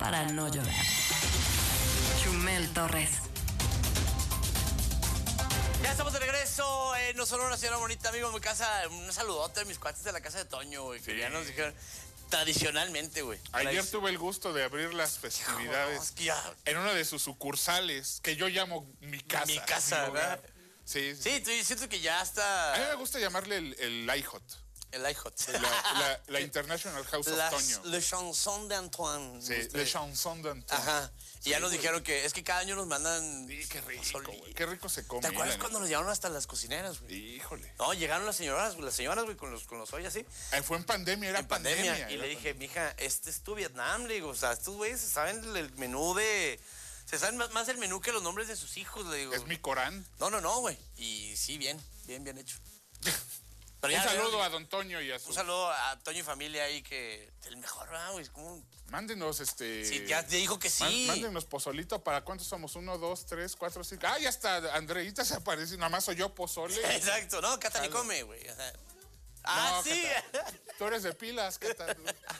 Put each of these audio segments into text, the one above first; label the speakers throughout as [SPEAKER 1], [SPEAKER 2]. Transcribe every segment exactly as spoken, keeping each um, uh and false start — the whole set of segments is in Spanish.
[SPEAKER 1] para no llorar. Chumel Torres.
[SPEAKER 2] Ya estamos de regreso. Eh, nos sonó una señora bonita, amigo, en mi casa. Un saludote a mis cuates de la casa de Toño, güey. Sí. Que ya nos dijeron tradicionalmente, güey.
[SPEAKER 3] Ayer tuve el gusto de abrir las festividades
[SPEAKER 2] no, es que ya...
[SPEAKER 3] en una de sus sucursales, que yo llamo mi casa.
[SPEAKER 2] Mi casa, ¿verdad?
[SPEAKER 3] Sí,
[SPEAKER 2] sí. Sí, siento que ya está...
[SPEAKER 3] A mí me gusta llamarle el, el iHot.
[SPEAKER 2] El iHot.
[SPEAKER 3] La, la, la International House
[SPEAKER 2] Las,
[SPEAKER 3] of Toño.
[SPEAKER 2] Le Chanson de Antoine.
[SPEAKER 3] Sí, usted. Le Chanson de Antoine.
[SPEAKER 2] Ajá. Y sí, ya nos güey. dijeron que es que cada año nos mandan...
[SPEAKER 3] Sí, qué rico, güey. Qué rico se come.
[SPEAKER 2] ¿Te acuerdas cuando nos llevaron hasta las cocineras, güey?
[SPEAKER 3] Híjole.
[SPEAKER 2] No, llegaron las señoras, las señoras, güey, con los, con los ollas, ¿sí?
[SPEAKER 3] Eh, fue en pandemia, era
[SPEAKER 2] en pandemia.
[SPEAKER 3] pandemia.
[SPEAKER 2] Y
[SPEAKER 3] era
[SPEAKER 2] le dije, mija, este es tu Vietnam, le digo, o sea, estos güeyes saben el menú de... Se saben más, más el menú que los nombres de sus hijos, le digo.
[SPEAKER 3] Es mi Corán.
[SPEAKER 2] No, no, no, güey. Y sí, bien, bien, bien hecho.
[SPEAKER 3] Pero un saludo a don Toño y a su...
[SPEAKER 2] Un saludo a Toño y familia ahí, que el mejor, ¿verdad, güey? Como...
[SPEAKER 3] Mándenos, este...
[SPEAKER 2] Sí, ya te dijo que sí.
[SPEAKER 3] Mándenos pozolito, ¿para cuántos somos? Uno, dos, tres, cuatro, cinco... Ah, ya está, Andreita se aparece, nada más soy yo pozole.
[SPEAKER 2] Exacto, no, Cata ni come, güey. O sea... Ah,
[SPEAKER 3] no,
[SPEAKER 2] sí.
[SPEAKER 3] Cata, tú eres de pilas, Cata.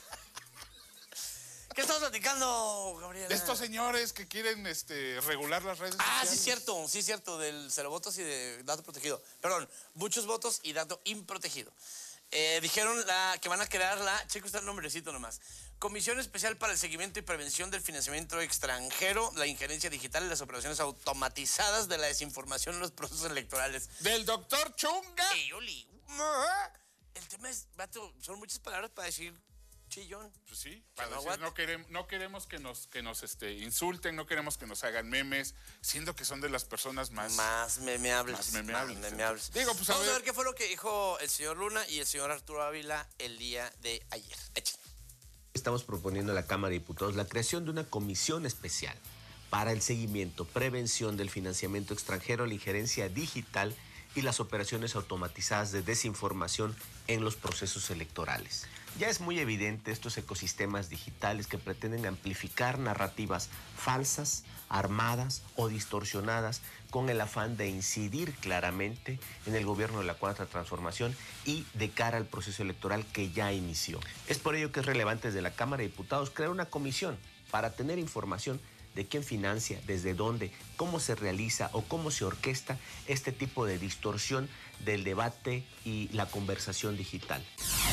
[SPEAKER 2] ¿Qué estamos platicando, Gabriela?
[SPEAKER 3] De estos señores que quieren este, regular las redes
[SPEAKER 2] ah,
[SPEAKER 3] sociales.
[SPEAKER 2] Ah, sí, cierto, sí, cierto, del cero votos y de dato protegido. Perdón, muchos votos y dato improtegido. Eh, dijeron la, que van a crear la, cheque usted el nombrecito nomás, Comisión Especial para el Seguimiento y Prevención del Financiamiento Extranjero, la Injerencia Digital y las Operaciones Automatizadas de la Desinformación en los Procesos Electorales.
[SPEAKER 3] Del doctor Chunga.
[SPEAKER 2] Y Yoli. El tema es, vato, son muchas palabras para decir... chillón.
[SPEAKER 3] Pues sí, para no, decir, no queremos, no queremos que nos, que nos este, insulten, no queremos que nos hagan memes, siendo que son de las personas más...
[SPEAKER 2] Más memeables.
[SPEAKER 3] Más memeables.
[SPEAKER 2] Más memeables.
[SPEAKER 3] Digo, pues
[SPEAKER 2] Vamos
[SPEAKER 3] a ver.
[SPEAKER 2] a ver qué fue lo que dijo el señor Luna y el señor Arturo Ávila el día de ayer. Échale.
[SPEAKER 4] Estamos proponiendo a la Cámara de Diputados la creación de una comisión especial para el seguimiento, prevención del financiamiento extranjero, la injerencia digital y las operaciones automatizadas de desinformación en los procesos electorales. Ya es muy evidente estos ecosistemas digitales que pretenden amplificar narrativas falsas, armadas o distorsionadas con el afán de incidir claramente en el gobierno de la Cuarta Transformación y de cara al proceso electoral que ya inició. Es por ello que es relevante desde la Cámara de Diputados crear una comisión para tener información de quién financia, desde dónde, cómo se realiza o cómo se orquesta este tipo de distorsión del debate y la conversación digital.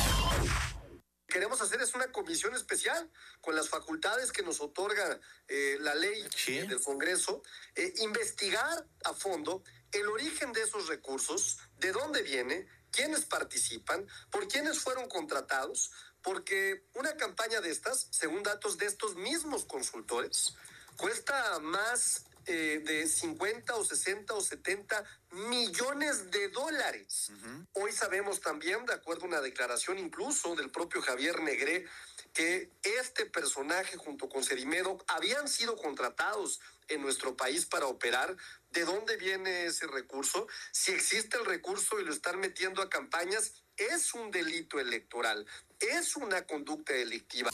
[SPEAKER 5] Queremos hacer es una comisión especial con las facultades que nos otorga eh, la ley
[SPEAKER 2] ¿Sí?
[SPEAKER 5] eh, del Congreso, eh, investigar a fondo el origen de esos recursos, de dónde viene, quiénes participan, por quiénes fueron contratados, porque una campaña de estas, según datos de estos mismos consultores, cuesta más eh, de cincuenta o sesenta o setenta millones de dólares. Uh-huh. Hoy sabemos también, de acuerdo a una declaración incluso del propio Javier Negré, que este personaje junto con Cerimedo habían sido contratados en nuestro país para operar. ¿De dónde viene ese recurso? Si existe el recurso y lo están metiendo a campañas, es un delito electoral, es una conducta delictiva.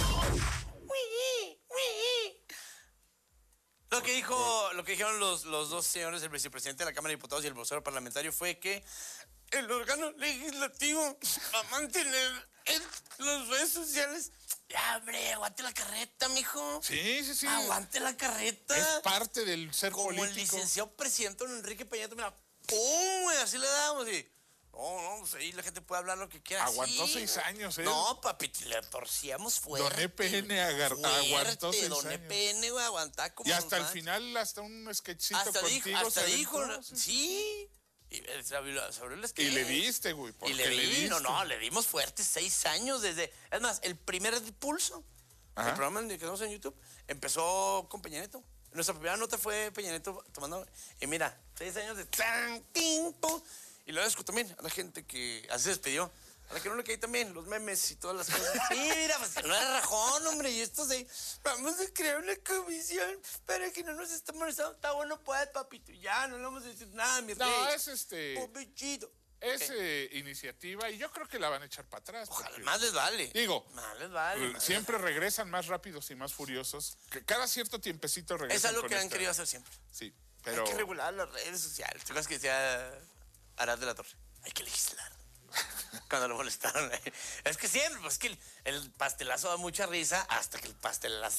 [SPEAKER 2] Lo que dijo, lo que dijeron los, los dos señores, el vicepresidente de la Cámara de Diputados y el vocero parlamentario, fue que el órgano legislativo va a mantener en las redes sociales. Ya, hombre, aguante la carreta, mijo.
[SPEAKER 3] Sí, sí, sí.
[SPEAKER 2] Aguante la carreta.
[SPEAKER 3] Es parte del ser
[SPEAKER 2] Como
[SPEAKER 3] político.
[SPEAKER 2] Como el licenciado presidente don Enrique Peña Nieto, mira, ¡pum! Güey, así le damos y... No, no, pues ahí la gente puede hablar lo que quiera.
[SPEAKER 3] Aguantó
[SPEAKER 2] sí,
[SPEAKER 3] seis años, ¿eh?
[SPEAKER 2] No, papi, le torcíamos fuerte.
[SPEAKER 3] Don E P N agar-
[SPEAKER 2] fuerte,
[SPEAKER 3] aguantó seis
[SPEAKER 2] Don
[SPEAKER 3] años.
[SPEAKER 2] E P N, güey, aguantá como
[SPEAKER 3] Y hasta el
[SPEAKER 2] fans.
[SPEAKER 3] final, hasta un sketchito
[SPEAKER 2] hasta
[SPEAKER 3] contigo.
[SPEAKER 2] Dijo, hasta
[SPEAKER 3] se
[SPEAKER 2] dijo,
[SPEAKER 3] aventó,
[SPEAKER 2] sí. sí. Y, se abrió, se abrió el sketch.
[SPEAKER 3] Y le diste, güey.
[SPEAKER 2] Y le,
[SPEAKER 3] le
[SPEAKER 2] di,
[SPEAKER 3] diste.
[SPEAKER 2] no, no, le dimos fuerte seis años desde... Es más, el primer pulso, Ajá. el programa que tenemos en YouTube, empezó con Peña Nieto. Nuestra primera nota fue Peña Nieto tomando... Y mira, seis años de... Tan, ting, pum. Y lo agradezco también a la gente que así se despidió. A la que no le caí también, los memes y todas las cosas. Sí, mira, pues no era rajón, hombre. Y esto de, vamos a crear una comisión para que no nos esté molestando. Está bueno, pues, papito. Ya, no le vamos a decir nada, mi rey.
[SPEAKER 3] No, es este...
[SPEAKER 2] Popichito.
[SPEAKER 3] Es eh, iniciativa y yo creo que la van a echar para atrás.
[SPEAKER 2] Ojalá,
[SPEAKER 3] porque,
[SPEAKER 2] más les vale.
[SPEAKER 3] Digo,
[SPEAKER 2] más les vale. Más
[SPEAKER 3] siempre
[SPEAKER 2] les vale.
[SPEAKER 3] regresan más rápidos y más furiosos. Que cada cierto tiempecito regresan.
[SPEAKER 2] Es algo
[SPEAKER 3] con
[SPEAKER 2] que
[SPEAKER 3] esta...
[SPEAKER 2] han querido hacer siempre.
[SPEAKER 3] Sí, pero...
[SPEAKER 2] Hay que regular las redes sociales. ¿Tú crees que decía Arad de la Torre? Hay que legislar. Cuando lo molestaron. Es que siempre, pues que el, el pastelazo da mucha risa hasta que el pastelazo